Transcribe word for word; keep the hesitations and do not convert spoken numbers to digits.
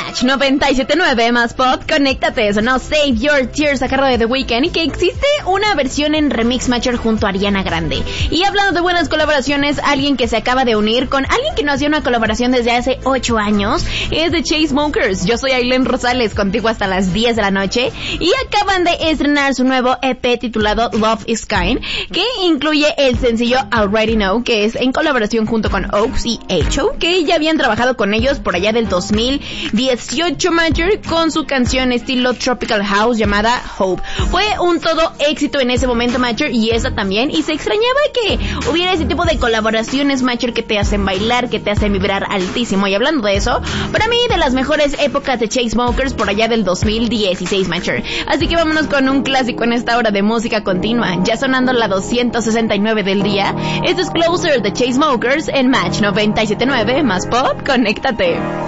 Match noventa y siete punto nueve más pop, conéctate, sonó Save Your Tears a cargo de The Weeknd y que existe una versión en remix Matcher junto a Ariana Grande. Y hablando de buenas colaboraciones, alguien que se acaba de unir con alguien que no hacía una colaboración desde hace ocho años es The Chainsmokers. Yo soy Ailén Rosales, contigo hasta las diez de la noche y acaban de estrenar su nuevo E P titulado Love is Kind, que incluye el sencillo Already Know, que es en colaboración junto con Oaks y H O, que ya habían trabajado con ellos por allá del dos mil dieciocho, Matcher, con su canción estilo Tropical House llamada Hope. Fue un todo éxito en ese momento, Matcher, y esa también, y se extrañaba que hubiera ese tipo de colaboraciones, Matcher, que te hacen bailar, que te hacen vibrar altísimo. Y hablando de eso, para mí, de las mejores épocas de Chainsmokers por allá del dos mil dieciséis, Matcher. Así que vámonos con un clásico en esta hora de música continua, ya sonando la doscientos sesenta y nueve del día. Esto es Closer de Chainsmokers en Match noventa y siete punto nueve más pop, conéctate.